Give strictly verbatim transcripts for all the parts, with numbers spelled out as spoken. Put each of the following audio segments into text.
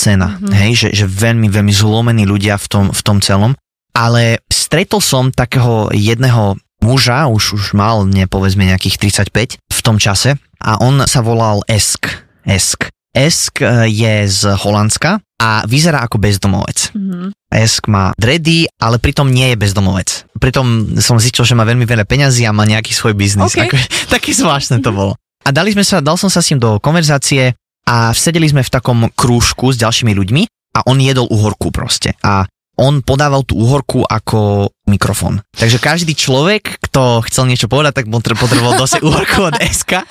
scéna, mm-hmm. hej, že, že veľmi, veľmi zlomení ľudia v tom, v tom celom, ale stretol som takého jedného muža, už, už mal, nepovedzme nejakých tridsaťpäť v tom čase a on sa volal Esk. Esk. Esk je z Holandska a vyzerá ako bezdomovec. Mm-hmm. Esk má dredy, ale pritom nie je bezdomovec. Pritom som zistil, že má veľmi veľa peňazí a má nejaký svoj biznis. Okay. Ako, také zvláštne to bolo. A dali sme sa, dal som sa s ním do konverzácie a sedeli sme v takom krúžku s ďalšími ľuďmi a on jedol uhorku proste. A on podával tú uhorku ako mikrofón. Takže každý človek, kto chcel niečo povedať, tak potreboval dosť uhorku od Eska.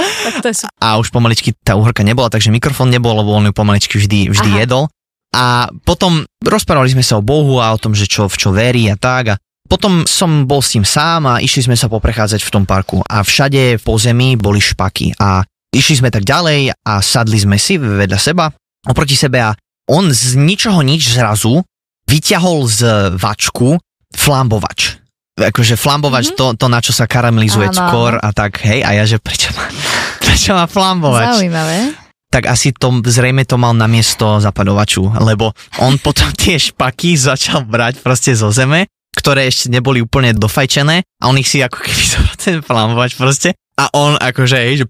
A už pomaličky tá uhorka nebola, takže mikrofón nebol, lebo on ju pomaličky vždy, vždy jedol. A potom rozprávali sme sa o Bohu a o tom, že čo, v čo verí a tak. A potom som bol s ním sám a išli sme sa poprechádzať v tom parku. A všade po zemi boli špaky. A išli sme tak ďalej a sadli sme si vedľa seba, oproti sebe a on z ničoho nič zrazu vyťahol z vačku flambovač. Akože flambovač, mm-hmm. to, to, na čo sa karamelizuje cukor a tak, hej. A ja, že prečo má, prečo má flambovač? Zaujímavé. Tak asi to, zrejme to mal namiesto zapadovaču, lebo on potom tie špaky začal brať proste zo zeme, ktoré ešte neboli úplne dofajčené a on ich si ako keby zobral ten flambovač proste a on akože, hej, že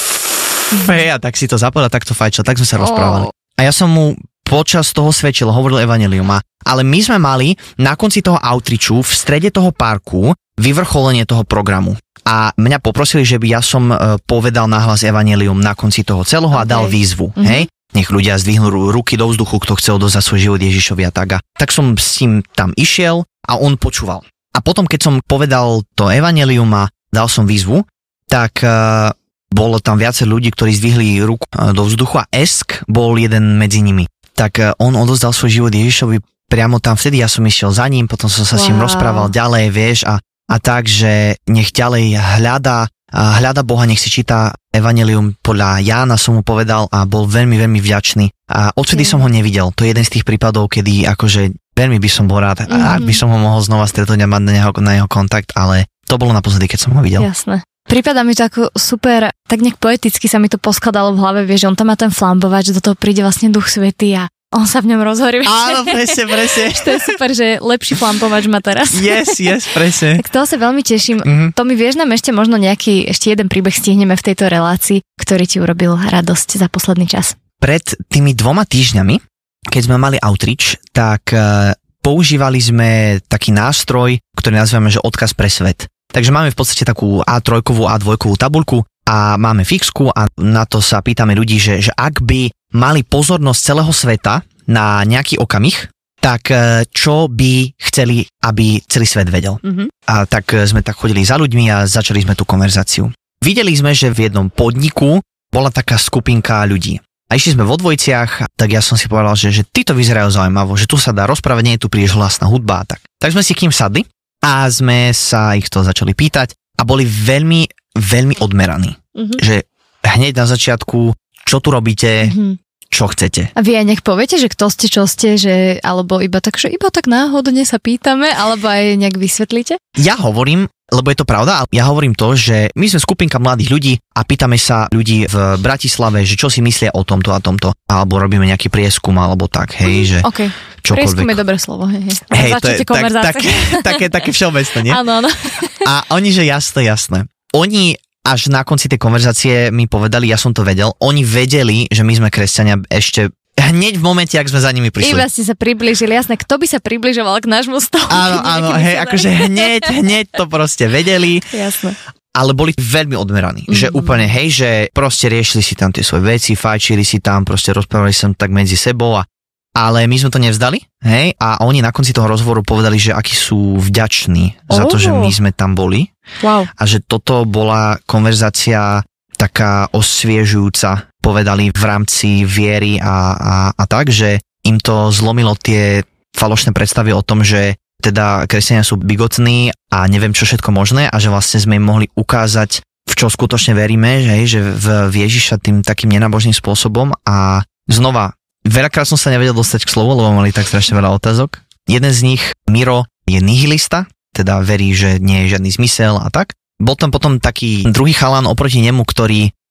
pff, hej, a tak si to zapadal, tak to fajčil, tak sme sa rozprávali. A ja som mu počas toho svedčil, hovoril evanjelium, ale my sme mali na konci toho outreachu v strede toho parku vyvrcholenie toho programu. A mňa poprosili, že by ja som povedal nahlas evanjelium na konci toho celého okay. a dal výzvu, mm-hmm. hej? Nech ľudia zdvihnú ruky do vzduchu, kto chce odovzdať svoj život Ježišovi a tak. A tak som s ním tam išiel a on počúval. A potom, keď som povedal to evanjelium a dal som výzvu, tak uh, bolo tam viacej ľudí, ktorí zdvihli ruku do vzduchu a Esk bol jeden medzi nimi. Tak uh, on odovzdal svoj život Ježišovi priamo tam vtedy, ja som išiel za ním, potom som sa wow. s ním rozprával ďalej, vieš, a A tak, že nech ďalej hľadá, hľada Boha, nech si číta evanjelium podľa Jána, som mu povedal a bol veľmi, veľmi vďačný. A odtedy mm. som ho nevidel. To je jeden z tých prípadov, kedy akože veľmi by som bol rád, mm-hmm. ak by som ho mohol znova stretnúť a mať na jeho, na jeho kontakt, ale to bolo naposledy, keď som ho videl. Jasné. Prípada mi to ako super, tak nejak poeticky sa mi to poskladalo v hlave, vieš, že on tam má ten flambovač, do toho príde vlastne Duch Svätý a on sa v ňom rozhorí. Áno, presne, presne. To je super, že lepší flambovač má teraz. Yes, yes, presne. Tak toho sa veľmi teším. Mm-hmm. To mi vieš nám ešte možno nejaký, ešte jeden príbeh stihneme v tejto relácii, ktorý ti urobil radosť za posledný čas. Pred tými dvoma týždňami, keď sme mali outreach, tak uh, používali sme taký nástroj, ktorý nazývame, že odkaz pre svet. Takže máme v podstate takú á tri, á dva tabuľku a máme fixku a na to sa pýtame ľudí, že, že ak by mali pozornosť celého sveta na nejaký okamih, tak čo by chceli, aby celý svet vedel. Mm-hmm. A tak sme tak chodili za ľuďmi a začali sme tú konverzáciu. Videli sme, že v jednom podniku bola taká skupinka ľudí. A išli sme vo dvojiciach, tak ja som si povedal, že, že títo vyzerajú zaujímavo, že tu sa dá rozprávať, nie je tu príliš hlasná hudba a tak. Tak sme si k ním sadli a sme sa ich to začali pýtať a boli veľmi, veľmi odmeraní. Mm-hmm. Že hneď na začiatku, čo tu robíte, mm-hmm. čo chcete. A vy aj nech poviete, že kto ste, čo ste, že alebo iba tak, že iba tak náhodne sa pýtame, alebo aj nejak vysvetlíte? Ja hovorím, lebo je to pravda, ale ja hovorím to, že my sme skupinka mladých ľudí a pýtame sa ľudí v Bratislave, že čo si myslia o tomto a tomto, alebo robíme nejaký prieskum, alebo tak, hej, že okay. čokoľvek. Prieskum je dobré slovo, hej, hej. Hej, to je tak, také, také, také všeobecné, nie? Áno, áno. A oni, že jasné, jasné. Oni až na konci tej konverzácie mi povedali, ja som to vedel, oni vedeli, že my sme kresťania ešte hneď v momente, ak sme za nimi prišli. Iba ste sa priblížili, jasné, kto by sa približoval k nášmu stolu? Áno, áno, hej, akože hneď, hneď to proste vedeli. Jasné. Ale boli veľmi odmeraní, mm-hmm. že úplne, hej, že proste riešili si tam tie svoje veci, fajčili si tam, proste rozprávali sa tak medzi sebou a ale my sme to nevzdali, hej, a oni na konci toho rozhovoru povedali, že akí sú vďační oh. za to, že my sme tam boli. Wow. A že toto bola konverzácia taká osviežujúca, povedali v rámci viery a, a, a tak, že im to zlomilo tie falošné predstavy o tom, že teda kresťania sú bigotní a neviem čo všetko možné a že vlastne sme im mohli ukázať, v čo skutočne veríme, že, hej, že v, v Ježiša tým takým nenábožným spôsobom a znova veľakrát som sa nevedel dostať k slovu, lebo mali tak strašne veľa otázok. Jeden z nich, Miro, je nihilista, teda verí, že nie je žiadny zmysel a tak. Bol tam potom taký druhý chalan oproti nemu, ktorý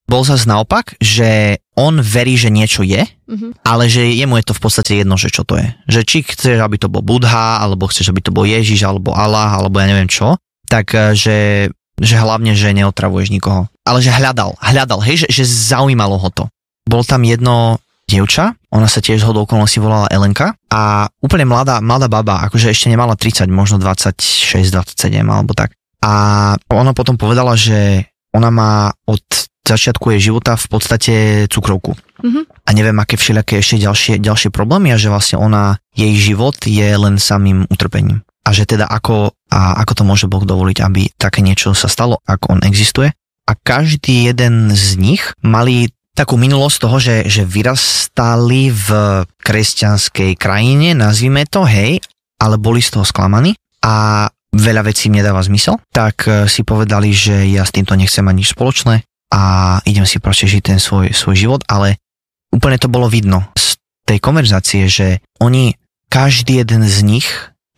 bol zase naopak, že on verí, že niečo je, mm-hmm. ale že jemu je to v podstate jedno, že čo to je. Že či chceš, aby to bol Budha, alebo chceš, aby to bol Ježiš, alebo Allah, alebo ja neviem čo, tak že, že hlavne, že neotravuješ nikoho. Ale že hľadal, hľadal, hej, že, že zaujímalo ho to. Bol tam jedno dievča, ona sa tiež zhodou okolností volala Elenka a úplne mladá, mladá baba, akože ešte nemala tridsať, možno dvadsaťšesť dvadsaťsedem alebo tak. A ona potom povedala, že ona má od začiatku jej života v podstate cukrovku. Mm-hmm. A neviem, aké všelijaké ešte ďalšie, ďalšie problémy a že vlastne ona, jej život je len samým utrpením. A že teda ako, a ako to môže Boh dovoliť, aby také niečo sa stalo, ako on existuje. A každý jeden z nich mali takú minulosť toho, že, že vyrastali v kresťanskej krajine, nazvime to, hej, ale boli z toho sklamaní a veľa vecí im nedáva zmysel, tak si povedali, že ja s týmto nechcem mať nič spoločné a idem si proste žiť ten svoj, svoj život, ale úplne to bolo vidno z tej konverzácie, že oni, každý jeden z nich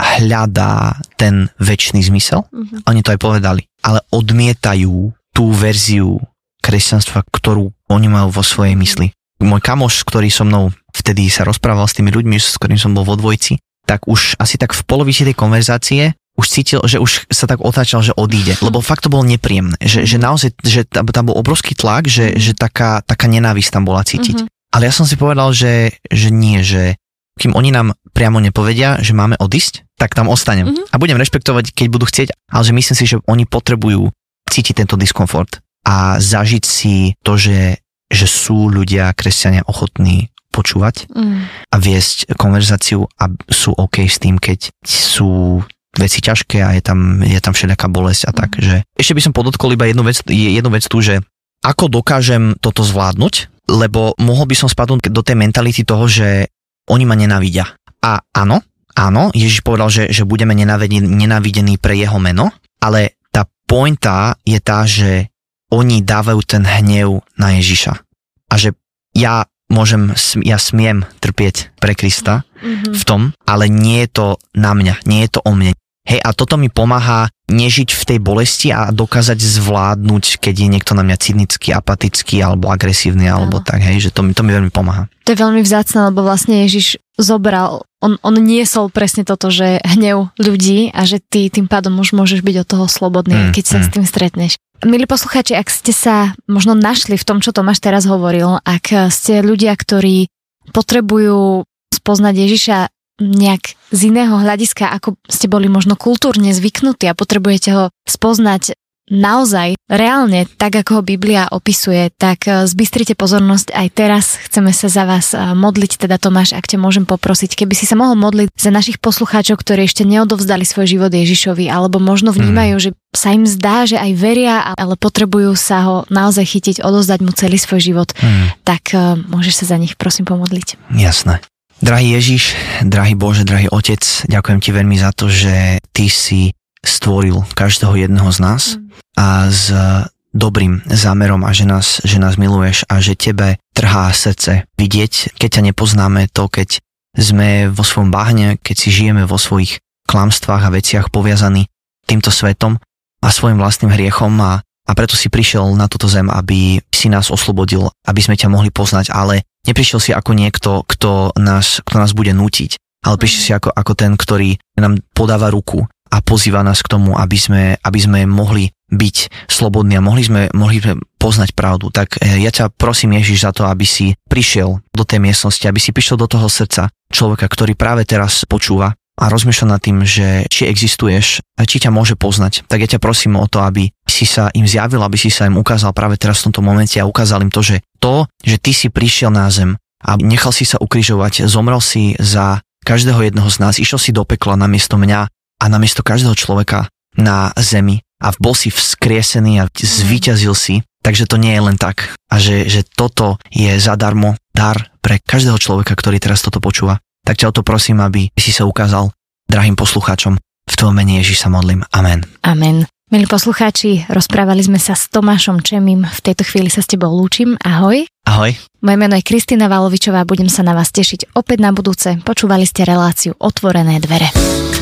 hľadá ten večný zmysel, mm-hmm. oni to aj povedali, ale odmietajú tú verziu kresťanstva, ktorú oni majú vo svojej mysli. Môj kamoš, ktorý so mnou vtedy sa rozprával s tými ľuďmi, s ktorým som bol vo dvojici, tak už asi tak v polovici tej konverzácie už cítil, že už sa tak otáčal, že odíde, lebo fakt to bolo nepríjemné, že, že naozaj, že tam, tam bol obrovský tlak, že, že taká, taká nenávisť tam bola cítiť. Mm-hmm. Ale ja som si povedal, že, že nie, že kým oni nám priamo nepovedia, že máme odísť, tak tam ostanem. Mm-hmm. A budem rešpektovať, keď budú chcieť, ale že myslím si, že oni potrebujú cítiť tento diskomfort a zažiť si to, že, že sú ľudia, kresťania ochotní počúvať mm. a viesť konverzáciu a sú OK s tým, keď sú veci ťažké a je tam, je tam všelijaká bolesť a tak, mm. že ešte by som podotkol iba jednu vec, jednu vec tu, že ako dokážem toto zvládnuť, lebo mohol by som spadnúť do tej mentality toho, že oni ma nenávidia. A áno, áno, Ježiš povedal, že, že budeme nenávidení pre jeho meno, ale tá pointa je tá, že oni dávajú ten hnev na Ježiša. A že ja môžem, ja smiem trpieť pre Krista mm-hmm. v tom, ale nie je to na mňa, nie je to o mne. Hej, a toto mi pomáha nežiť v tej bolesti a dokázať zvládnuť, keď je niekto na mňa cynický, apatický alebo agresívny, alebo tak, hej, že to mi, to mi veľmi pomáha. To je veľmi vzácne, lebo vlastne Ježiš zobral, on, on niesol presne toto, že hnev ľudí a že ty tým pádom už môžeš byť od toho slobodný, mm, keď sa mm. s tým stretneš. Milí poslucháči, ak ste sa možno našli v tom, čo Tomáš teraz hovoril, ak ste ľudia, ktorí potrebujú spoznať Ježiša nejak z iného hľadiska, ako ste boli možno kultúrne zvyknutí a potrebujete ho spoznať naozaj, reálne, tak ako ho Biblia opisuje, tak zbystrite pozornosť aj teraz. Chceme sa za vás modliť, teda Tomáš, ak ťa môžem poprosiť, keby si sa mohol modliť za našich poslucháčov, ktorí ešte neodovzdali svoj život Ježišovi, alebo možno vnímajú, mm. že sa im zdá, že aj veria, ale potrebujú sa ho naozaj chytiť, odovzdať mu celý svoj život, mm. tak môžeš sa za nich prosím pomodliť. Jasné. Drahý Ježiš, drahý Bože, drahý Otec, ďakujem ti veľmi za to, že ty si stvoril každého jedného z nás mm. a s dobrým zámerom a že nás, že nás miluješ a že tebe trhá srdce vidieť, keď ťa nepoznáme, to keď sme vo svojom bahne, keď si žijeme vo svojich klamstvách a veciach poviazaní týmto svetom a svojim vlastným hriechom a, a preto si prišiel na túto zem, aby si nás oslobodil, aby sme ťa mohli poznať, ale neprišiel si ako niekto, kto nás, kto nás bude nútiť, ale prišiel si ako, ako ten, ktorý nám podáva ruku a pozýva nás k tomu, aby sme, aby sme mohli byť slobodní a mohli sme, mohli sme poznať pravdu. Tak ja ťa prosím, Ježiš, za to, aby si prišiel do tej miestnosti, aby si prišiel do toho srdca človeka, ktorý práve teraz počúva a rozmýšľa nad tým, že či existuješ a či ťa môže poznať. Tak ja ťa prosím o to, aby si sa im zjavil, aby si sa im ukázal práve teraz v tomto momente a ukázal im to, že to, že ty si prišiel na zem a nechal si sa ukrižovať, zomrel si za každého jedného z nás, išiel si do pekla namiesto mňa a namiesto každého človeka na zemi a bol si vzkriesený a zvíťazil si, takže to nie je len tak a že, že toto je zadarmo dar pre každého človeka, ktorý teraz toto počúva. Tak ťa o to prosím, aby si sa ukázal drahým poslucháčom. V tvojom mene Ježiš sa modlím. Amen. Amen. Milí poslucháči, rozprávali sme sa s Tomášom Čemím. V tejto chvíli sa s tebou lúčim. Ahoj. Ahoj. Moje meno je Kristína Valovičová, budem sa na vás tešiť opäť na budúce. Počúvali ste reláciu Otvorené dvere.